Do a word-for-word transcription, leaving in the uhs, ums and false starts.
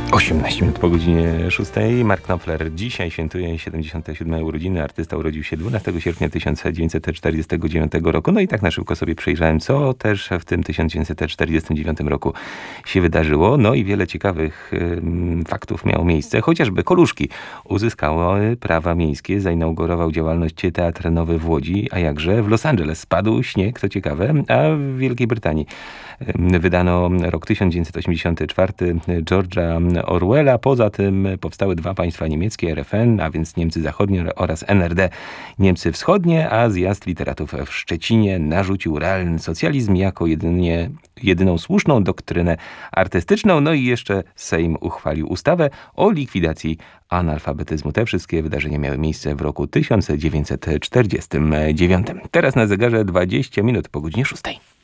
osiemnaście minut po godzinie szóstej. Mark Knopfler dzisiaj świętuje siedemdziesiąte siódme urodziny. Artysta urodził się dwunastego sierpnia tysiąc dziewięćset czterdziestego dziewiątego roku. No i tak na szybko sobie przejrzałem, co też w tym tysiąc dziewięćset czterdziestym dziewiątym roku się wydarzyło. No i wiele ciekawych ym, faktów miało miejsce. Chociażby Koluszki uzyskały prawa miejskie. Zainaugurował działalność Teatr Nowy w Łodzi. A jakże w Los Angeles spadł śnieg, co ciekawe. A w Wielkiej Brytanii ym, wydano rok tysiąc dziewięćset osiemdziesiąty czwarty George'a Orwella. Poza tym powstały dwa państwa niemieckie, R F N, a więc Niemcy Zachodnie oraz N R D, Niemcy Wschodnie, a zjazd literatów w Szczecinie narzucił realny socjalizm jako jedynie, jedyną słuszną doktrynę artystyczną. No i jeszcze Sejm uchwalił ustawę o likwidacji analfabetyzmu. Te wszystkie wydarzenia miały miejsce w roku tysiąc dziewięćset czterdziestym dziewiątym. Teraz na zegarze dwadzieścia minut po godzinie szóstej.